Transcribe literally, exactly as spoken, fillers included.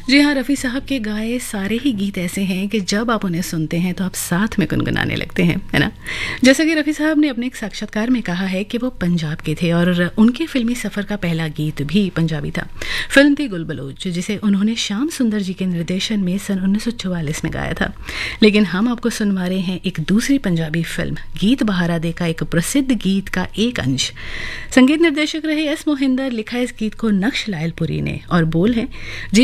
जी हाँ, रफ़ी साहब के गाए सारे ही गीत ऐसे हैं कि जब आप उन्हें सुनते हैं तो आप साथ में गुनगुनाने लगते हैं, है ना? जैसा कि रफ़ी साहब ने अपने एक साक्षात्कार में कहा है कि वो पंजाब के थे और उनके फिल्मी सफ़र का पहला गीत भी पंजाबी था। फिल्म थी गुल बलोच, जिसे उन्होंने श्याम सुंदर जी के निर्देशन में सन उन्नीस सौ चौवालीस में गाया था। लेकिन हम आपको सुनवा रहे हैं एक दूसरी पंजाबी फिल्म गीत बहारा दे का एक प्रसिद्ध गीत का एक अंश। संगीत निर्देशक रहे एस मोहिंदर, लिखा इस गीत को नक्श लायलपुरी ने और बोल हैं